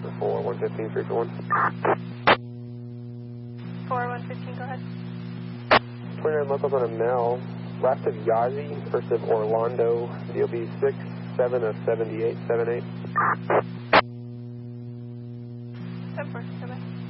4, 115, 341. 4, 115, go ahead. 29 locals on a Mel. Last of Yazi, first of Orlando, DOB 6, 7 of 78, 78. 10-4.